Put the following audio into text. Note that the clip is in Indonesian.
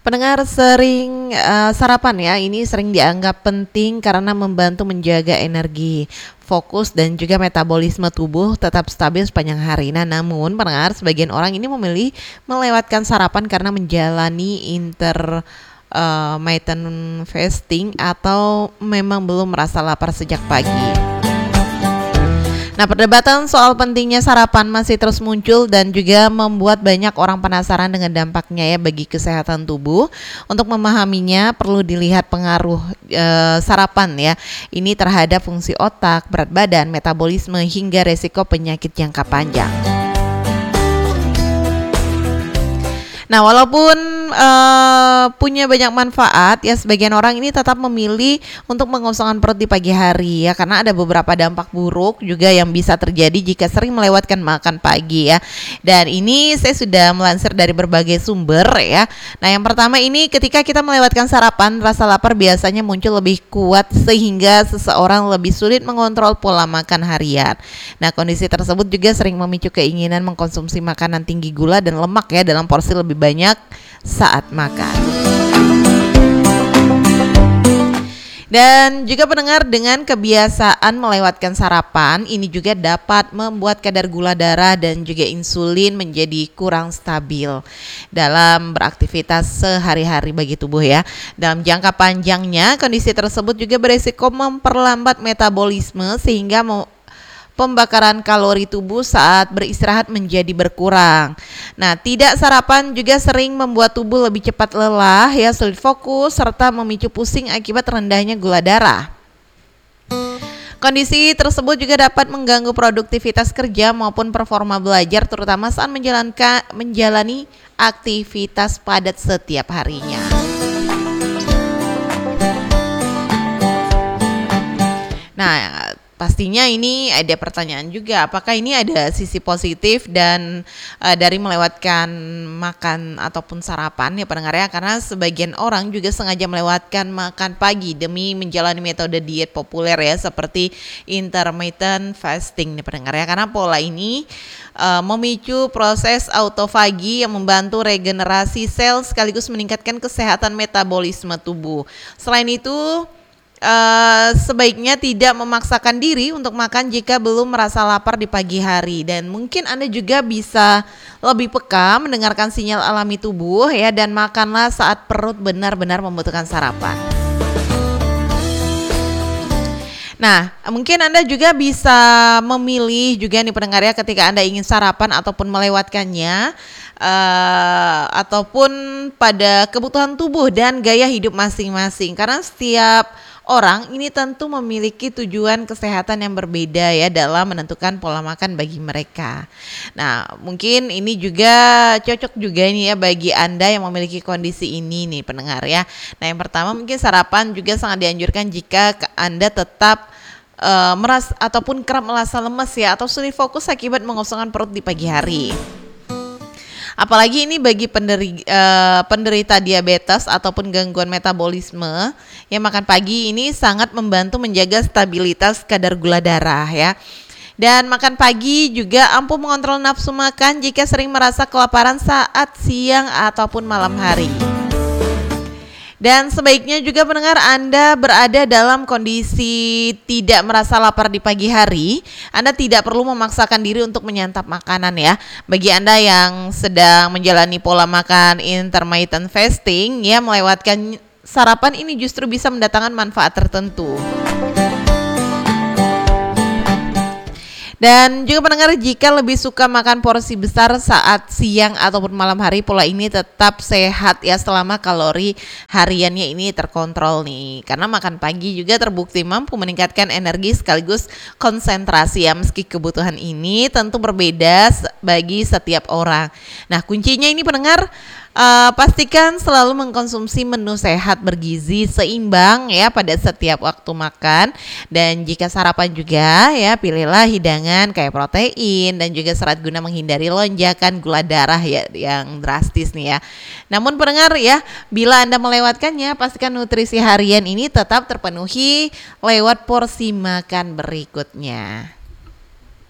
Pendengar sering sarapan ya, ini sering dianggap penting karena membantu menjaga energi, fokus dan juga metabolisme tubuh tetap stabil sepanjang hari. Nah, namun pendengar sebagian orang ini memilih melewatkan sarapan karena menjalani intermittent fasting atau memang belum merasa lapar sejak pagi. Nah, perdebatan soal pentingnya sarapan masih terus muncul dan juga membuat banyak orang penasaran dengan dampaknya ya bagi kesehatan tubuh. Untuk memahaminya perlu dilihat pengaruh sarapan ya. Ini terhadap fungsi otak, berat badan, metabolisme hingga resiko penyakit jangka panjang. Nah, walaupun punya banyak manfaat ya, sebagian orang ini tetap memilih untuk mengosongkan perut di pagi hari ya, karena ada beberapa dampak buruk juga yang bisa terjadi jika sering melewatkan makan pagi ya. Dan ini saya sudah melansir dari berbagai sumber ya. Nah, yang pertama ini ketika kita melewatkan sarapan, rasa lapar biasanya muncul lebih kuat sehingga seseorang lebih sulit mengontrol pola makan harian. Nah, kondisi tersebut juga sering memicu keinginan mengkonsumsi makanan tinggi gula dan lemak ya dalam porsi lebih banyak saat makan. Dan juga pendengar, dengan kebiasaan melewatkan sarapan ini juga dapat membuat kadar gula darah dan juga insulin menjadi kurang stabil dalam beraktivitas sehari-hari bagi tubuh ya. Dalam jangka panjangnya kondisi tersebut juga beresiko memperlambat metabolisme sehingga pembakaran kalori tubuh saat beristirahat menjadi berkurang. Nah, tidak sarapan juga sering membuat tubuh lebih cepat lelah ya, sulit fokus serta memicu pusing akibat rendahnya gula darah. Kondisi tersebut juga dapat mengganggu produktivitas kerja maupun performa belajar, terutama saat menjalani aktivitas padat setiap harinya. Nah, pastinya ini ada pertanyaan juga, apakah ini ada sisi positif dan dari melewatkan makan ataupun sarapan ya pendengar ya, karena sebagian orang juga sengaja melewatkan makan pagi demi menjalani metode diet populer ya seperti intermittent fasting nih pendengar ya, karena pola ini memicu proses autofagi yang membantu regenerasi sel sekaligus meningkatkan kesehatan metabolisme tubuh. Selain itu sebaiknya tidak memaksakan diri untuk makan jika belum merasa lapar di pagi hari, dan mungkin Anda juga bisa lebih peka mendengarkan sinyal alami tubuh ya, dan makanlah saat perut benar-benar membutuhkan sarapan. Nah, mungkin Anda juga bisa memilih juga nih pendengar ya, ketika Anda ingin sarapan ataupun melewatkannya ataupun pada kebutuhan tubuh dan gaya hidup masing-masing, karena setiap orang ini tentu memiliki tujuan kesehatan yang berbeda ya dalam menentukan pola makan bagi mereka. Nah, mungkin ini juga cocok juga nih ya bagi Anda yang memiliki kondisi ini nih pendengar ya. Nah, yang pertama mungkin sarapan juga sangat dianjurkan jika Anda tetap merasa ataupun kerap merasa lemas ya atau sulit fokus akibat mengosongkan perut di pagi hari. Apalagi ini bagi penderita diabetes ataupun gangguan metabolisme yang makan pagi ini sangat membantu menjaga stabilitas kadar gula darah ya. Dan makan pagi juga ampuh mengontrol nafsu makan jika sering merasa kelaparan saat siang ataupun malam hari. Dan sebaiknya juga pendengar Anda berada dalam kondisi tidak merasa lapar di pagi hari. Anda tidak perlu memaksakan diri untuk menyantap makanan ya. Bagi Anda yang sedang menjalani pola makan intermittent fasting ya, melewatkan sarapan ini justru bisa mendatangkan manfaat tertentu. Dan juga pendengar, jika lebih suka makan porsi besar saat siang ataupun malam hari, pola ini tetap sehat ya selama kalori hariannya ini terkontrol nih. Karena makan pagi juga terbukti mampu meningkatkan energi sekaligus konsentrasi ya, meski kebutuhan ini tentu berbeda bagi setiap orang. Nah, kuncinya ini pendengar, pastikan selalu mengkonsumsi menu sehat bergizi seimbang ya pada setiap waktu makan. Dan jika sarapan juga ya, pilihlah hidangan kayak protein dan juga serat guna menghindari lonjakan gula darah ya yang drastis nih ya. Namun pendengar ya, bila Anda melewatkannya, pastikan nutrisi harian ini tetap terpenuhi lewat porsi makan berikutnya.